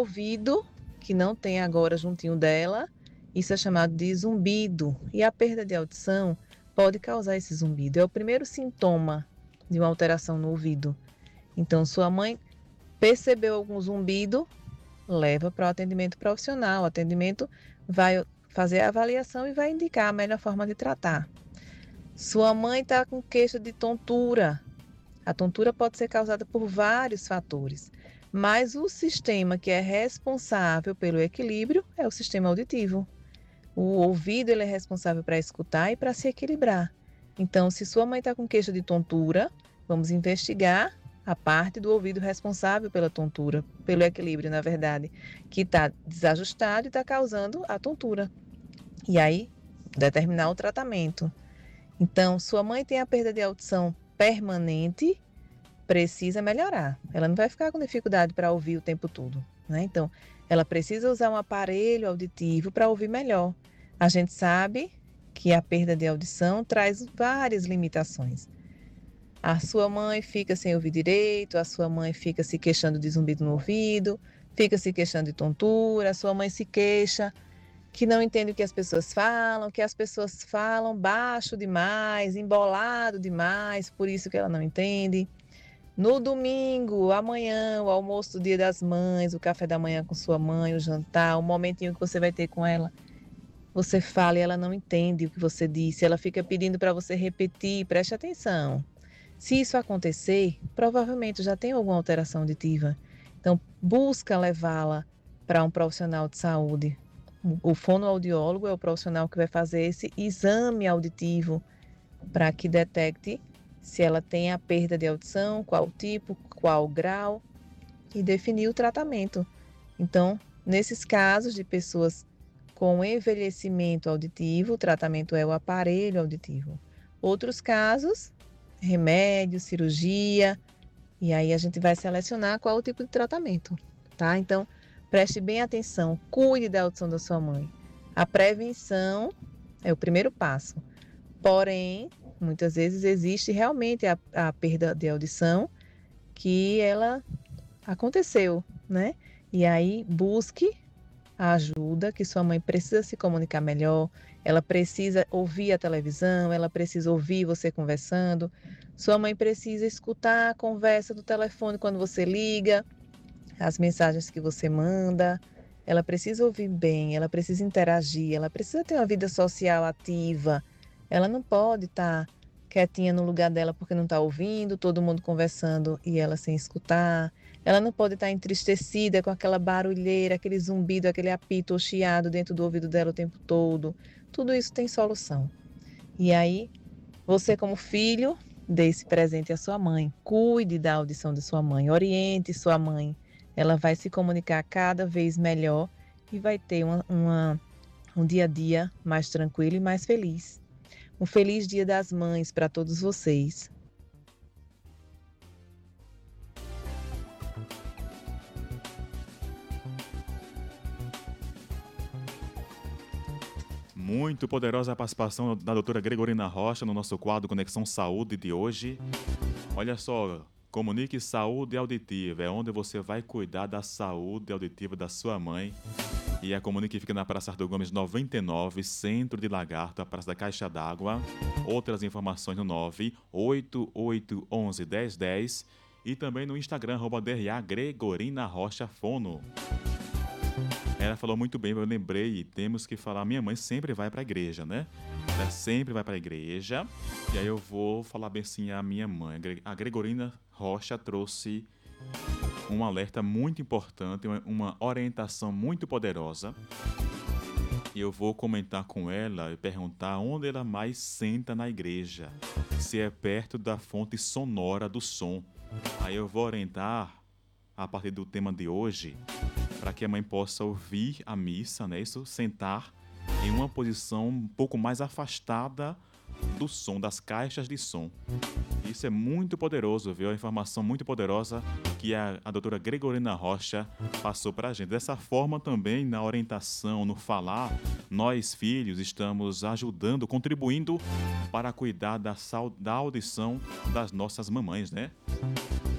ouvido, que não tem agora juntinho dela, isso é chamado de zumbido. E a perda de audição pode causar esse zumbido. É o primeiro sintoma de uma alteração no ouvido. Então, sua mãe percebeu algum zumbido, leva para o atendimento profissional. O atendimento vai fazer a avaliação e vai indicar a melhor forma de tratar. Sua mãe está com queixa de tontura. A tontura pode ser causada por vários fatores, mas o sistema que é responsável pelo equilíbrio é o sistema auditivo. O ouvido ele é responsável para escutar e para se equilibrar. Então, se sua mãe está com queixa de tontura, vamos investigar a parte do ouvido responsável pela tontura, pelo equilíbrio, na verdade, que está desajustado e está causando a tontura. E aí, determinar o tratamento. Então, sua mãe tem a perda de audição permanente, precisa melhorar. Ela não vai ficar com dificuldade para ouvir o tempo todo, né? Então, ela precisa usar um aparelho auditivo para ouvir melhor. A gente sabe que a perda de audição traz várias limitações. A sua mãe fica sem ouvir direito, a sua mãe fica se queixando de zumbido no ouvido, fica se queixando de tontura, a sua mãe se queixa que não entende o que as pessoas falam baixo demais, embolado demais, por isso que ela não entende. No domingo, amanhã, o almoço do Dia das Mães, o café da manhã com sua mãe, o jantar, o momentinho que você vai ter com ela, você fala e ela não entende o que você disse, ela fica pedindo para você repetir, preste atenção. Se isso acontecer, provavelmente já tem alguma alteração auditiva. Então, busca levá-la para um profissional de saúde. O fonoaudiólogo é o profissional que vai fazer esse exame auditivo para que detecte se ela tem a perda de audição, qual tipo, qual grau e definir o tratamento. Então, nesses casos de pessoas com envelhecimento auditivo, o tratamento é o aparelho auditivo. Outros casos, remédio, cirurgia, e aí a gente vai selecionar qual o tipo de tratamento, tá? Então, preste bem atenção, cuide da audição da sua mãe. A prevenção é o primeiro passo. Porém, muitas vezes existe realmente a perda de audição que ela aconteceu, né? E aí busque a ajuda, que sua mãe precisa se comunicar melhor, ela precisa ouvir a televisão, ela precisa ouvir você conversando, sua mãe precisa escutar a conversa do telefone quando você liga, as mensagens que você manda, ela precisa ouvir bem, ela precisa interagir, ela precisa ter uma vida social ativa, ela não pode estar quietinha no lugar dela porque não está ouvindo, todo mundo conversando e ela sem escutar. Ela não pode estar entristecida com aquela barulheira, aquele zumbido, aquele apito ou chiado dentro do ouvido dela o tempo todo. Tudo isso tem solução. E aí, você como filho, dê esse presente à sua mãe. Cuide da audição de sua mãe, oriente sua mãe. Ela vai se comunicar cada vez melhor e vai ter um dia a dia mais tranquilo e mais feliz. Um feliz Dia das Mães para todos vocês. Muito poderosa a participação da doutora Gregorina Rocha no nosso quadro Conexão Saúde de hoje. Olha só, Comunique Saúde Auditiva, é onde você vai cuidar da saúde auditiva da sua mãe. E a Comunique fica na Praça Arthur Gomes 99, Centro de Lagarto, a Praça da Caixa d'Água. Outras informações no 988111010 e também no Instagram, @DRA Gregorina Rocha Fono. Ela falou muito bem, eu lembrei, e temos que falar, minha mãe sempre vai para a igreja, né? Ela sempre vai para a igreja, e aí eu vou falar bem assim a minha mãe. A Gregorina Rocha trouxe um alerta muito importante, uma orientação muito poderosa. E eu vou comentar com ela e perguntar onde ela mais senta na igreja. Se é perto da fonte sonora do som. Aí eu vou orientar, a partir do tema de hoje, para que a mãe possa ouvir a missa, né? Isso, sentar em uma posição um pouco mais afastada do som, das caixas de som. Isso é muito poderoso, viu? A informação muito poderosa que a doutora Gregorina Rocha passou para a gente. Dessa forma também, na orientação, no falar, nós, filhos, estamos ajudando, contribuindo para cuidar da audição das nossas mamães, né?